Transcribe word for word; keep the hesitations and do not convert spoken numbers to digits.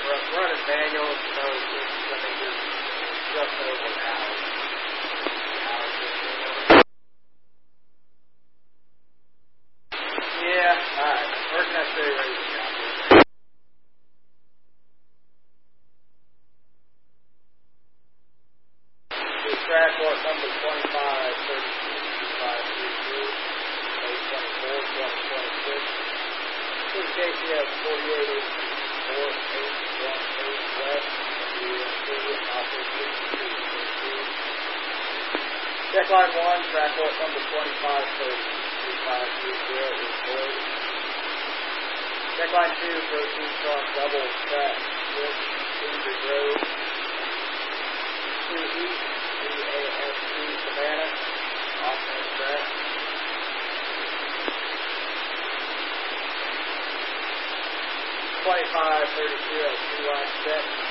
run- running manual, so it's, I think it's just over an hour. Hour, fifteen minutes. Yeah, alright. Where can I show you ready to go? Track work number twenty-five, thirty-two, five three two, May twenty-four, twenty twenty-six. This K C S forty-eight eighty-four, eight one eight West, U S C, Alpha six two. Check line one, track work number twenty-five, thirty-two, five three zero, record. Check line two, proceed from double track switch, Injury Road, two east. C A S T Savannah, off-road track. twenty-five thirty-two, two line check.